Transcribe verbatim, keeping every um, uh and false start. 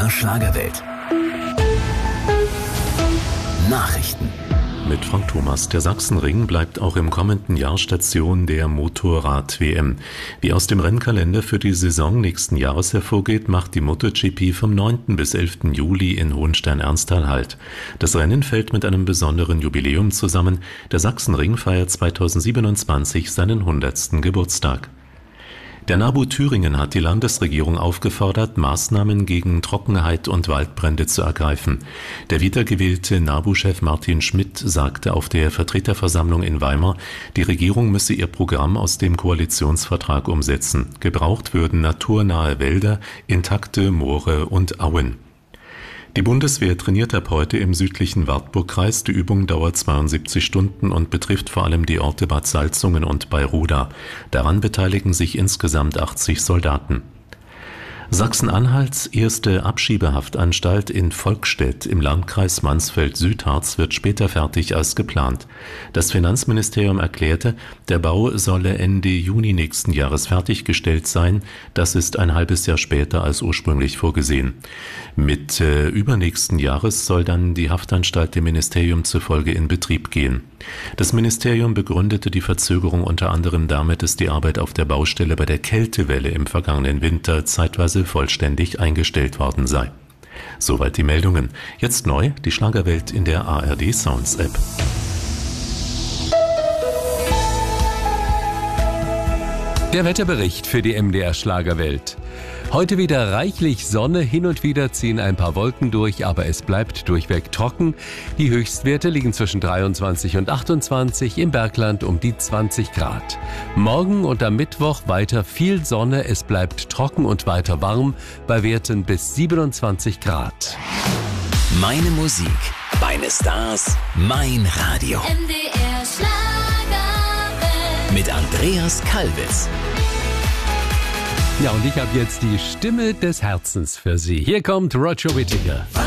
R Schlagerwelt. Nachrichten. Mit Frank Thomas. Der Sachsenring bleibt auch im kommenden Jahr Station der Motorrad-W M. Wie aus dem Rennkalender für die Saison nächsten Jahres hervorgeht, macht die MotoGP vom neunten bis elften Juli in Hohenstein-Ernsthal Halt. Das Rennen fällt mit einem besonderen Jubiläum zusammen. Der Sachsenring feiert zweitausendsiebenundzwanzig seinen hundertsten Geburtstag. Der NABU Thüringen hat die Landesregierung aufgefordert, Maßnahmen gegen Trockenheit und Waldbrände zu ergreifen. Der wiedergewählte NABU-Chef Martin Schmidt sagte auf der Vertreterversammlung in Weimar, die Regierung müsse ihr Programm aus dem Koalitionsvertrag umsetzen. Gebraucht würden naturnahe Wälder, intakte Moore und Auen. Die Bundeswehr trainiert ab heute im südlichen Wartburgkreis. Die Übung dauert zweiundsiebzig Stunden und betrifft vor allem die Orte Bad Salzungen und Beiruda. Daran beteiligen sich insgesamt achtzig Soldaten. Sachsen-Anhalts erste Abschiebehaftanstalt in Volkstedt im Landkreis Mansfeld-Südharz wird später fertig als geplant. Das Finanzministerium erklärte, der Bau solle Ende Juni nächsten Jahres fertiggestellt sein. Das ist ein halbes Jahr später als ursprünglich vorgesehen. Mit äh, übernächsten Jahres soll dann die Haftanstalt dem Ministerium zufolge in Betrieb gehen. Das Ministerium begründete die Verzögerung unter anderem damit, dass die Arbeit auf der Baustelle bei der Kältewelle im vergangenen Winter zeitweise vollständig eingestellt worden sei. Soweit die Meldungen. Jetzt neu die Schlagerwelt in der A R D Sounds App. Der Wetterbericht für die M D R Schlagerwelt. Heute wieder reichlich Sonne, hin und wieder ziehen ein paar Wolken durch, aber es bleibt durchweg trocken. Die Höchstwerte liegen zwischen dreiundzwanzig und achtundzwanzig, im Bergland um die zwanzig Grad. Morgen und am Mittwoch weiter viel Sonne, es bleibt trocken und weiter warm, bei Werten bis siebenundzwanzig Grad. Meine Musik, meine Stars, mein Radio. M D R Schlagerwelt. Mit Andreas Kalbitz. Ja, und ich habe jetzt die Stimme des Herzens für Sie. Hier kommt Roger Whittaker.